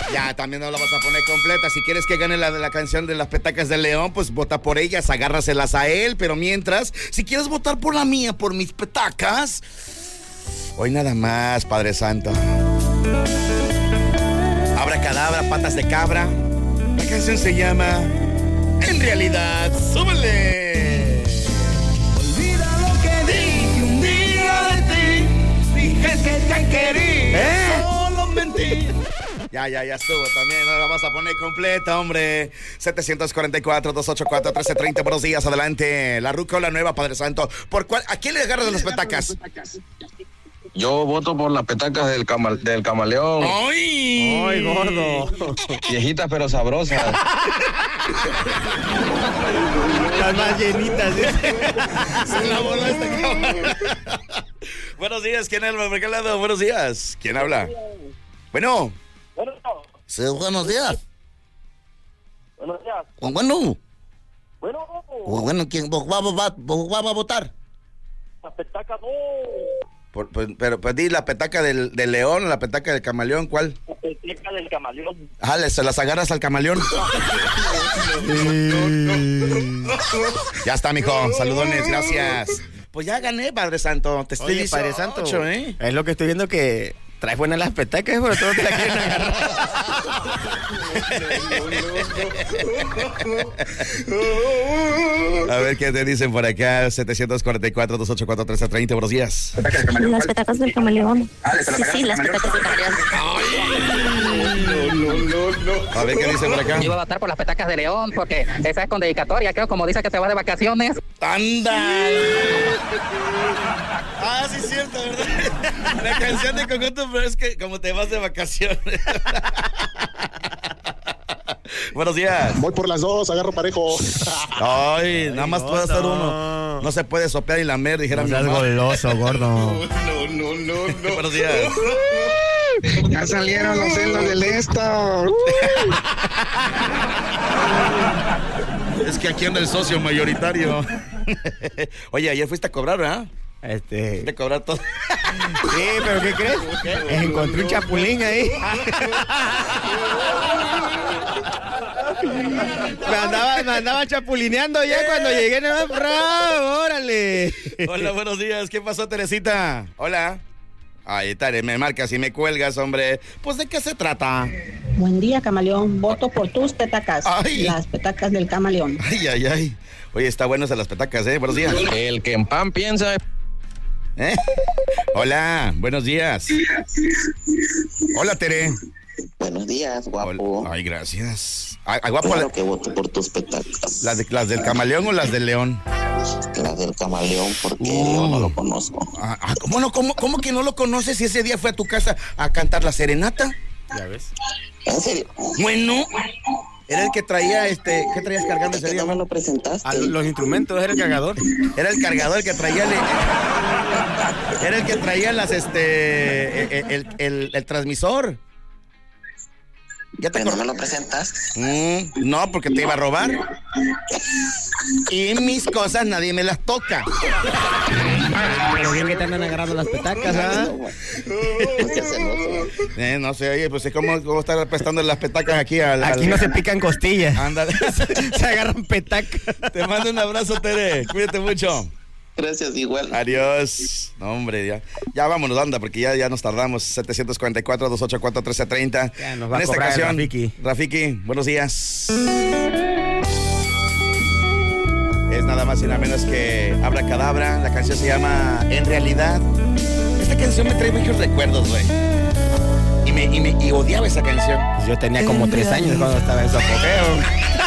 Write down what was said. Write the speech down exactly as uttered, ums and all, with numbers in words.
Ya, también no la vas a poner completa. Si quieres que gane la de la canción de las petacas del León, pues vota por ellas, agárraselas a él. Pero mientras, si quieres votar por la mía, por mis petacas, hoy nada más, Padre Santo. Abracadabra, patas de cabra. La canción se llama En Realidad. ¡Súbele! Olvida lo que dije un día de ti. Dije que te quería. ¿Eh? Solo mentí. Ya, ya, ya estuvo también. No la vas a poner completa, hombre. setecientos cuarenta y cuatro, doscientos ochenta y cuatro, trece treinta. Buenos días, adelante. La ruca o la nueva, Padre Santo. ¿Por cuál? ¿A quién le agarras de las petacas? Yo voto por las petacas del, cama, del camaleón. ¡Ay! ¡Ay, gordo! Viejitas pero sabrosas. Las más llenitas. ¿eh? Se la volaste, cabrón. Buenos días, ¿quién habla? ¿Por qué lado? Buenos días. ¿Quién habla? Bueno. Bueno. Sí, buenos días. Buenos días. Bueno. Bueno. Bueno, ¿quién va, va, va, va, va a votar? La petaca no. Por, pues, pero pues di la petaca del, del león o la petaca del camaleón, ¿cuál? La petaca del camaleón. Ah, le- se las agarras al camaleón. Ya está, mijo. Saludones, gracias. Pues ya gané, Padre Santo. Te estoy Oye, Padre Santo, dieciocho, ¿eh? es lo que estoy viendo que traes buenas las petacas, pero todos te la quieren agarrar. A ver qué te dicen por acá. setecientos cuarenta y cuatro, doscientos ochenta y cuatro, trece treinta. Buenos días. Las petacas del camaleón. Sí, sí, las petacas del camaleón. A ver qué dicen por acá. Yo iba a votar por las petacas de León porque esa es con dedicatoria, creo, como dice que te va de vacaciones. ¡Anda! Ah, sí es cierto, ¿verdad? La canción de Cocoto, pero es que como te vas de vacaciones. Buenos días. Voy por las dos, agarro parejo. Ay, nada más Ay, puede hacer gordo. uno. No se puede sopear y lamer, dijera No mi seas mamá. goloso, gordo. No, no, no, no. Buenos días. Ya salieron los celos del esto. Es que aquí anda el socio mayoritario. Oye, ayer fuiste a cobrar, ¿verdad? Este. Fuiste a cobrar todo. Sí, pero ¿qué crees? Encontré un chapulín ahí. Me andaba, me andaba chapulineando ya cuando llegué. No, bravo, órale. Hola, buenos días. ¿Qué pasó, Teresita? Hola. Ay, Tere, me marcas y me cuelgas, hombre. Pues, ¿de qué se trata? Buen día, camaleón. Voto por tus petacas. Ay. Las petacas del camaleón. Ay, ay, ay. Oye, está bueno esas las petacas, ¿eh? Buenos días. El que en pan piensa. ¿Eh? Hola, buenos días. Hola, Tere. Buenos días, guapo. Hola. Ay, gracias. Ay, ay, guapo. Claro la- que voto por tus petacas. ¿Las, de- las del camaleón o las del león? Las del camaleón, porque Uh. yo no lo conozco. Ah, ah, ¿cómo, no, cómo, ¿Cómo que no lo conoces si ese día fue a tu casa a cantar la serenata? Ya ves. ¿En serio? Bueno, era el que traía, este, ¿qué traías cargando ¿Es ese que día? no me lo presentaste? A los instrumentos era el cargador. Era el cargador el que traía el, era el que traía las, este, el, el, el- el transmisor. ¿Ya te ¿Pero no me acordás? lo presentaste? Mm, no, porque te iba a robar. Y mis cosas nadie me las toca. Pero bien que te andan agarrando las petacas, ¿ah? No seas celoso. Eh, no sé, oye, pues cómo, cómo estar prestando las petacas aquí al... Aquí al- no se pican costillas. Ándale. Se agarran petacas. Te mando un abrazo, Tere. Cuídate mucho. Gracias, igual. Adiós. No, hombre, ya. Ya vámonos, anda, porque ya, ya nos tardamos. setecientos cuarenta y cuatro, doscientos ochenta y cuatro, trece treinta. Ya nos va en a esta cobrar el ocasión, Rafiki. Rafiki, buenos días. Es nada más y nada menos que Abracadabra. La canción se llama En Realidad. Esta canción me trae muchos recuerdos, güey. Y me, y me y odiaba esa canción. Pues yo tenía como tres años cuando estaba en su apogeo.